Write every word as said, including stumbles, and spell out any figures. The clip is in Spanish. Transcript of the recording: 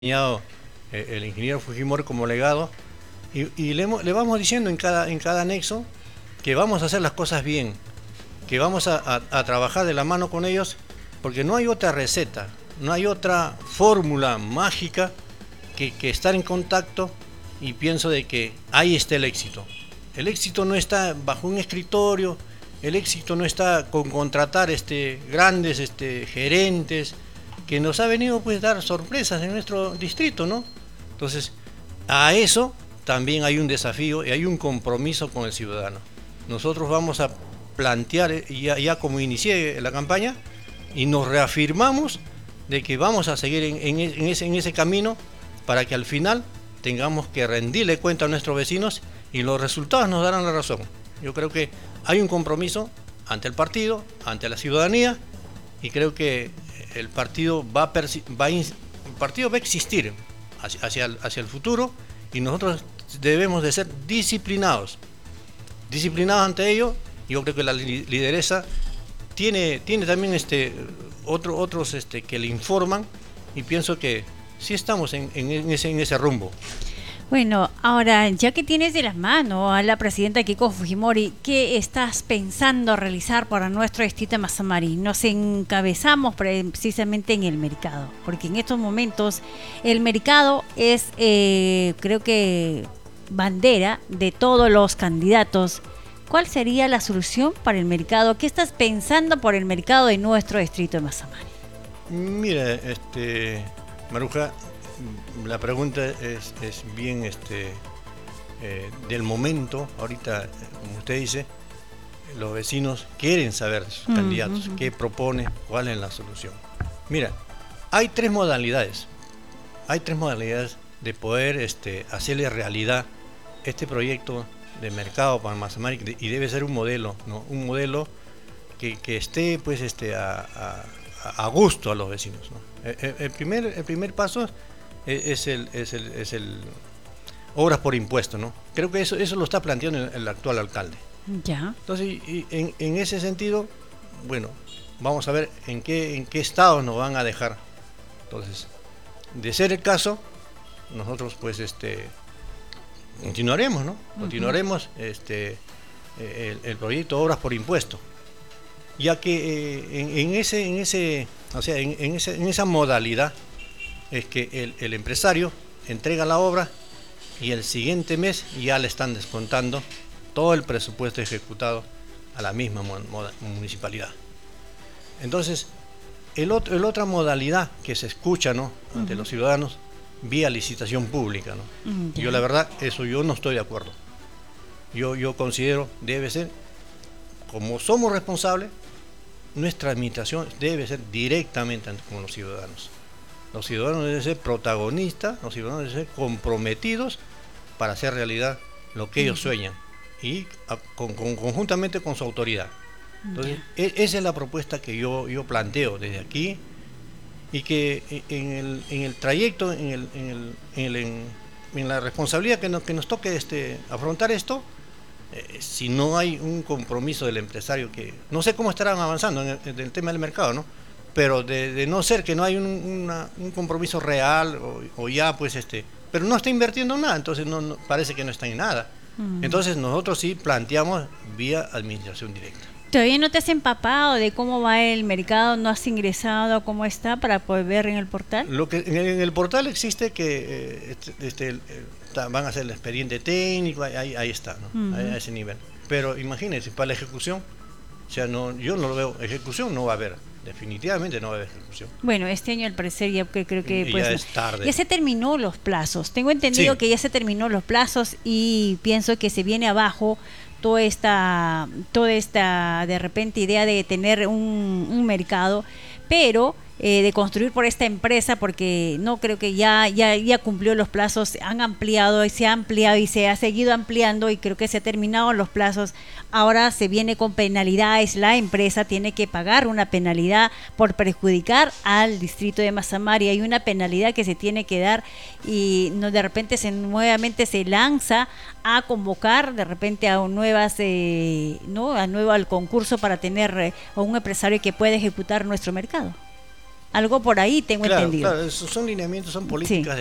enseñado eh, el ingeniero Fujimori como legado, y, y le, le vamos diciendo en cada, en cada anexo que vamos a hacer las cosas bien, que vamos a, a, a trabajar de la mano con ellos, porque no hay otra receta, no hay otra fórmula mágica que, que estar en contacto, y pienso de que ahí está el éxito. El éxito no está bajo un escritorio, el éxito no está con contratar este, grandes este, gerentes, que nos ha venido pues dar sorpresas en nuestro distrito, ¿no? Entonces, a eso también hay un desafío y hay un compromiso con el ciudadano. Nosotros vamos a plantear, ya, ya como inicié la campaña, y nos reafirmamos de que vamos a seguir en, en, en, ese, en ese camino para que al final tengamos que rendirle cuenta a nuestros vecinos y los resultados nos darán la razón. Yo creo que hay un compromiso ante el partido, ante la ciudadanía, y creo que el partido va a, va a, el partido va a existir hacia, hacia, el, hacia el futuro, y nosotros debemos de ser disciplinados, disciplinados ante ello. Yo creo que la lideresa tiene, tiene también este, otro, otros este, que le informan, y pienso que sí estamos en, en, en, ese, en ese rumbo. Bueno, ahora, ya que tienes de la mano a la presidenta Keiko Fujimori, ¿qué estás pensando realizar para nuestro distrito de Mazamari? Nos encabezamos precisamente en el mercado, porque en estos momentos el mercado es, eh, creo que, bandera de todos los candidatos. ¿Cuál sería la solución para el mercado? ¿Qué estás pensando por el mercado de nuestro distrito de Mazamari? Mira, este, Maruja, la pregunta es, es bien este, eh, del momento. Ahorita, como usted dice, los vecinos quieren saber de sus uh-huh. candidatos, qué propone, cuál es la solución. Mira, hay tres modalidades, hay tres modalidades de poder este, hacerle realidad este proyecto de mercado para Mazamari, y debe ser un modelo, ¿no? Un modelo que, que esté pues este, a, a, a gusto a los vecinos, ¿no? El, el, primer, el primer paso es el, es el, es el obras por impuesto, ¿no? Creo que eso, eso lo está planteando el, el actual alcalde. Ya. Entonces, y, en, en ese sentido, bueno, vamos a ver en qué, en qué estado nos van a dejar. Entonces, de ser el caso, nosotros pues este continuaremos, ¿no? Uh-huh. Continuaremos este el, el proyecto Obras por Impuesto, ya que eh, en, en ese, en ese, o sea, en, en, ese, en esa modalidad es que el, el empresario entrega la obra y el siguiente mes ya le están descontando todo el presupuesto ejecutado a la misma municipalidad. Entonces, el otro, el otra modalidad que se escucha, ¿no?, ante uh-huh. los ciudadanos, vía licitación pública, ¿no? Uh-huh. Yo la verdad, eso yo no estoy de acuerdo. Yo, yo considero debe ser, como somos responsables, nuestra administración debe ser directamente con los ciudadanos. Los ciudadanos deben ser protagonistas, los ciudadanos deben ser comprometidos para hacer realidad lo que ellos sueñan, y a, con, con, conjuntamente con su autoridad. Entonces, yeah. esa es la propuesta que yo, yo planteo desde aquí, y que en el, en el trayecto, en, el, en, el, en, el, en, en la responsabilidad que nos, que nos toque este, afrontar esto, eh, si no hay un compromiso del empresario, que no sé cómo estarán avanzando en el, en el tema del mercado, ¿no? Pero de, de no ser que no hay un, una, un compromiso real, o, o ya pues este, pero no está invirtiendo nada, entonces no, no parece que no está en nada. Uh-huh. Entonces nosotros sí planteamos vía administración directa. ¿Todavía no te has empapado de cómo va el mercado? ¿No has ingresado? ¿Cómo está para poder ver en el portal? Lo que en el, en el portal existe que eh, este, este, eh, van a hacer el expediente técnico, ahí, ahí está, ¿no? Uh-huh. a, a ese nivel. Pero imagínense, para la ejecución, o sea, no, yo no lo veo, ejecución no va a haber. Definitivamente no va a haber ejecución. Bueno, este año al parecer ya que creo que pues, ya es tarde. Ya se terminó los plazos. Tengo entendido sí. que ya se terminó los plazos, y pienso que se viene abajo toda esta, toda esta de repente idea de tener un, un mercado, pero eh, de construir por esta empresa, porque no creo que ya, ya, ya cumplió los plazos, han ampliado y se ha ampliado y se ha seguido ampliando, y creo que se ha terminado los plazos. Ahora se viene con penalidades, la empresa tiene que pagar una penalidad por perjudicar al distrito de Mazamari. Hay una penalidad que se tiene que dar, y no, de repente se nuevamente se lanza a convocar de repente a nuevas eh, no a nuevo al concurso para tener eh, a un empresario que pueda ejecutar nuestro mercado. Algo por ahí tengo Claro, entendido. claro, esos son lineamientos, son políticas. Sí.